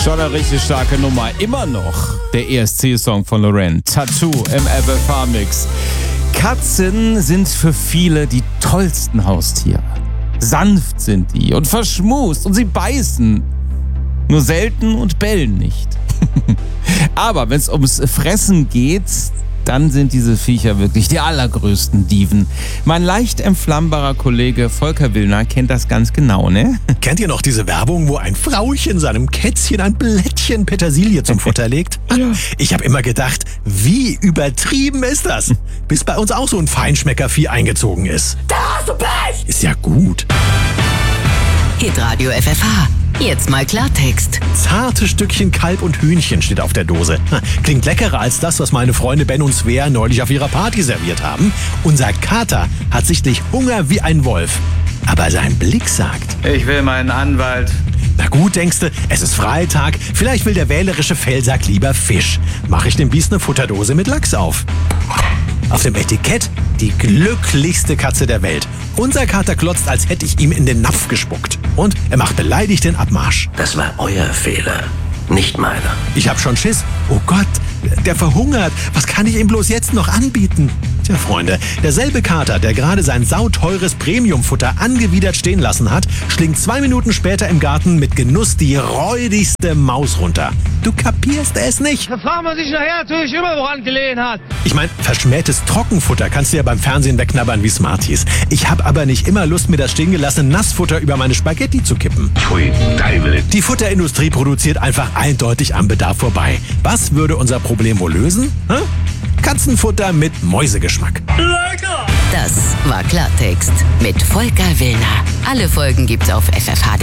Schon eine richtig starke Nummer. Immer noch der ESC-Song von Lorraine. Tattoo im FFH-Mix. Katzen sind für viele die tollsten Haustiere. Sanft sind die und verschmust und sie beißen. Nur selten und bellen nicht. Aber wenn es ums Fressen geht, dann sind diese Viecher wirklich die allergrößten Dieven. Mein leicht entflammbarer Kollege Volker Willner kennt das ganz genau, ne? Kennt ihr noch diese Werbung, wo ein Frauchen seinem Kätzchen ein Blättchen Petersilie zum Futter legt? Ja. Ich habe immer gedacht, wie übertrieben ist das? Bis bei uns auch so ein Feinschmeckervieh eingezogen ist. Da hast du Pech! Ist ja gut. Hitradio FFH. Jetzt mal Klartext. Zarte Stückchen Kalb und Hühnchen steht auf der Dose. Klingt leckerer als das, was meine Freunde Ben und Svea neulich auf ihrer Party serviert haben. Unser Kater hat sichtlich Hunger wie ein Wolf. Aber sein Blick sagt: Ich will meinen Anwalt. Na gut, denkst du, es ist Freitag, vielleicht will der wählerische Fellsack lieber Fisch. Mache ich dem Biest eine Futterdose mit Lachs auf. Auf dem Etikett die glücklichste Katze der Welt. Unser Kater klotzt, als hätte ich ihm in den Napf gespuckt. Und er macht beleidigt den Abmarsch. Das war euer Fehler, nicht meiner. Ich hab schon Schiss. Oh Gott, der verhungert. Was kann ich ihm bloß jetzt noch anbieten? Tja, Freunde, derselbe Kater, der gerade sein sauteures Premiumfutter angewidert stehen lassen hat, schlingt 2 Minuten später im Garten mit Genuss die räudigste Maus runter. Du kapierst es nicht. Da fragt man sich nachher natürlich immer, woran gelegen hat. Ich meine, verschmähtes Trockenfutter kannst du ja beim Fernsehen wegknabbern wie Smarties. Ich habe aber nicht immer Lust, mir das stehen gelassene Nassfutter über meine Spaghetti zu kippen. Pfui, Teufel. Die Futterindustrie produziert einfach eindeutig am Bedarf vorbei. Was würde unser Problem wohl lösen? Hä? Katzenfutter mit Mäusegeschmack. Das war Klartext mit Volker Willner. Alle Folgen gibt's auf ffh.de.